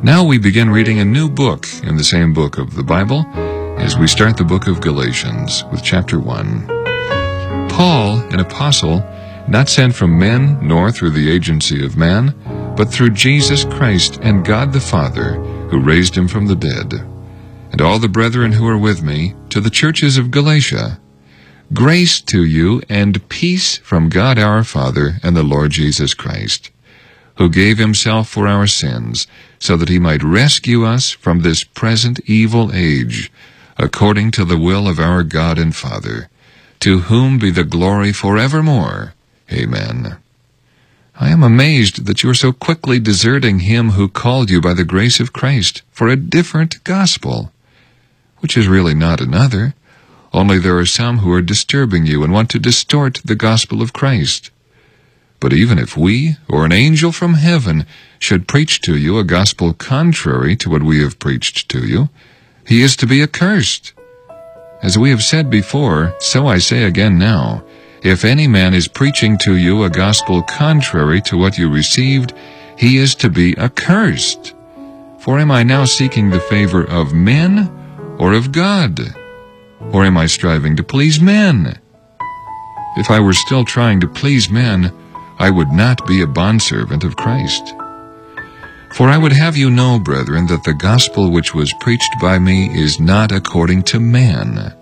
Now we begin reading a new book in the same book of the Bible as we start the book of Galatians with chapter 1. Paul, an apostle, not sent from men nor through the agency of man, but through Jesus Christ and God the Father, who raised him from the dead. And all the brethren who are with me, to the churches of Galatia. Grace to you and peace from God our Father and the Lord Jesus Christ, who gave himself for our sins, so that he might rescue us from this present evil age, according to the will of our God and Father, to whom be the glory forevermore. Amen. I am amazed that you are so quickly deserting him who called you by the grace of Christ for a different gospel, which is really not another, only there are some who are disturbing you and want to distort the gospel of Christ. But even if we, or an angel from heaven, should preach to you a gospel contrary to what we have preached to you, he is to be accursed. As we have said before, so I say again now, if any man is preaching to you a gospel contrary to what you received, he is to be accursed. For am I now seeking the favor of men or of God? Or am I striving to please men? If I were still trying to please men, I would not be a bondservant of Christ. For I would have you know, brethren, that the gospel which was preached by me is not according to man.